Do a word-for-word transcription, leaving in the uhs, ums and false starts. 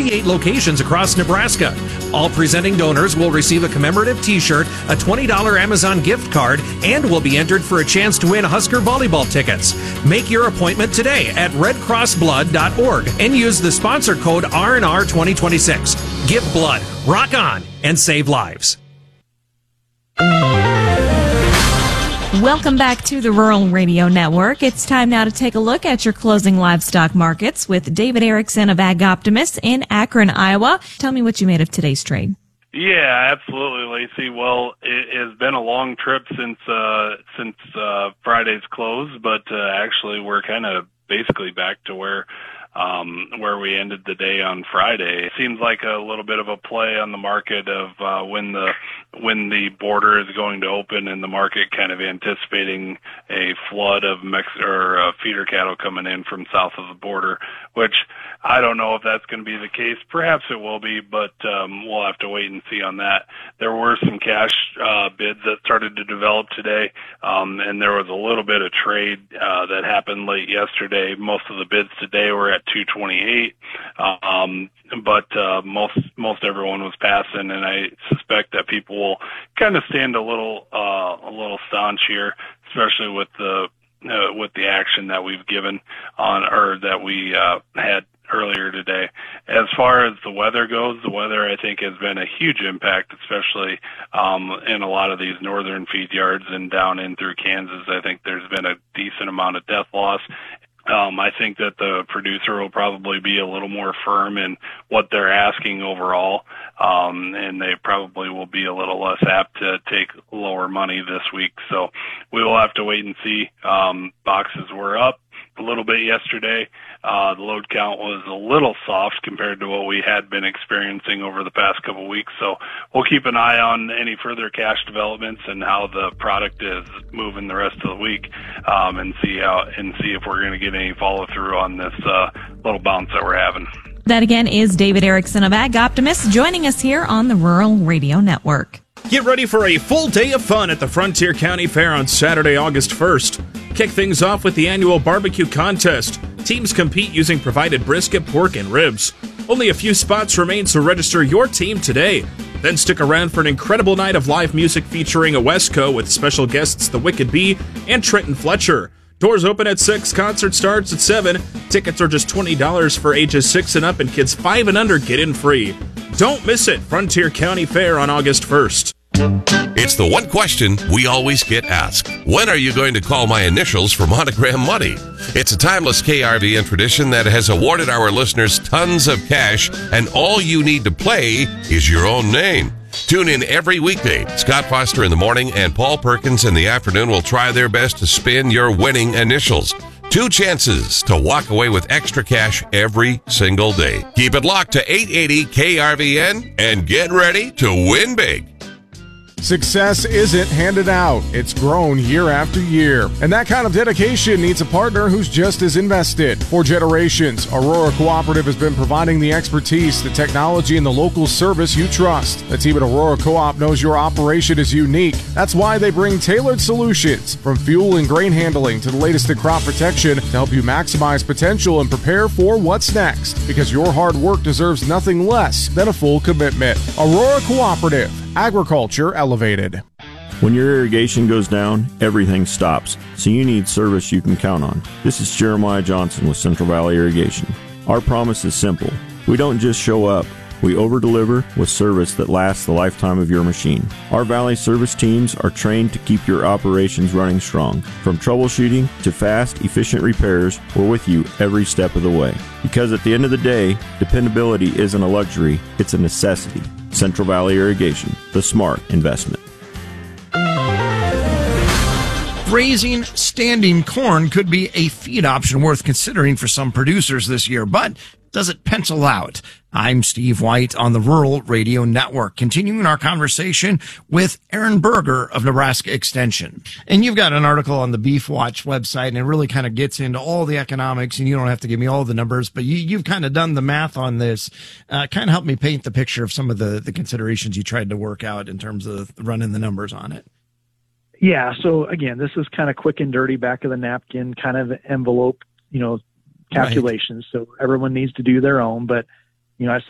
forty-eight locations across Nebraska. All presenting donors will receive a commemorative t-shirt, a twenty dollars Amazon gift card, and will be entered for a chance to win Husker volleyball tickets. Make your appointment today at red cross blood dot org and use the sponsor code R N R twenty twenty-six. Give blood, rock on, and save lives. Welcome back to the Rural Radio Network. It's time now to take a look at your closing livestock markets with David Erickson of Ag Optimist in Akron, Iowa. Tell me what you made of today's trade. Yeah, absolutely, Lacey. Well, it has been a long trip since uh, since uh, Friday's close, but uh, actually we're kind of basically back to where um, where we ended the day on Friday. It seems like a little bit of a play on the market of uh, when the when the border is going to open and the market kind of anticipating a flood of Mex- or uh, feeder cattle coming in from south of the border, which I don't know if that's going to be the case. Perhaps it will be, but um, we'll have to wait and see on that. There were some cash uh, bids that started to develop today, um, and there was a little bit of trade uh, that happened late yesterday. Most of the bids today were at two twenty-eight, um, but uh, most most everyone was passing, and I suspect that people will kind of stand a little uh, a little staunch here, especially with the uh, with the action that we've given on or that we uh, had earlier today. As far as the weather goes, the weather I think has been a huge impact, especially um, in a lot of these northern feed yards and down in through Kansas. I think there's been a decent amount of death loss. Um, I think that the producer will probably be a little more firm in what they're asking overall, um, and they probably will be a little less apt to take lower money this week. So we will have to wait and see. Um, boxes were up a little bit yesterday. Uh, the load count was a little soft compared to what we had been experiencing over the past couple of weeks. So we'll keep an eye on any further cash developments and how the product is moving the rest of the week, um, and see how and see if we're going to get any follow through on this uh, little bounce that we're having. That again is David Erickson of Ag Optimist joining us here on the Rural Radio Network. Get ready for a full day of fun at the Frontier County Fair on Saturday, August first. Kick things off with the annual barbecue contest. Teams compete using provided brisket, pork, and ribs. Only a few spots remain, so register your team today. Then stick around for an incredible night of live music featuring a Wesco with special guests The Wicked Bee and Trenton Fletcher. Doors open at six, concert starts at seven. Tickets are just twenty dollars for ages six and up, and kids five and under get in free. Don't miss it, Frontier County Fair on August first. It's the one question we always get asked. When are you going to call my initials for Monogram Money? It's a timeless K R V N tradition that has awarded our listeners tons of cash, and all you need to play is your own name. Tune in every weekday. Scott Foster in the morning and Paul Perkins in the afternoon will try their best to spin your winning initials. Two chances to walk away with extra cash every single day. Keep it locked to eight eighty K R V N and get ready to win big. Success isn't handed out. It's grown year after year. And that kind of dedication needs a partner who's just as invested. For generations, Aurora Cooperative has been providing the expertise, the technology, and the local service you trust. The team at Aurora Co-op knows your operation is unique. That's why they bring tailored solutions, from fuel and grain handling to the latest in crop protection, to help you maximize potential and prepare for what's next. Because your hard work deserves nothing less than a full commitment. Aurora Cooperative. Agriculture elevated. When your irrigation goes down, everything stops, so you need service you can count on. This is Jeremiah Johnson with Central Valley Irrigation. Our promise is simple. We don't just show up. We over-deliver with service that lasts the lifetime of your machine. Our Valley service teams are trained to keep your operations running strong. From troubleshooting to fast, efficient repairs, we're with you every step of the way. Because at the end of the day, dependability isn't a luxury, it's a necessity. Central Valley Irrigation, the smart investment. Raising standing corn could be a feed option worth considering for some producers this year, but does it pencil out? I'm Steve White on the Rural Radio Network, continuing our conversation with Aaron Berger of Nebraska Extension. And you've got an article on the Beef Watch website, and it really kind of gets into all the economics, and you don't have to give me all the numbers, but you, you've kind of done the math on this. Uh, kind of help me paint the picture of some of the, the considerations you tried to work out in terms of running the numbers on it. Yeah, so again, this is kind of quick and dirty, back of the napkin kind of envelope, you know, calculations. Right. So everyone needs to do their own, but you know, I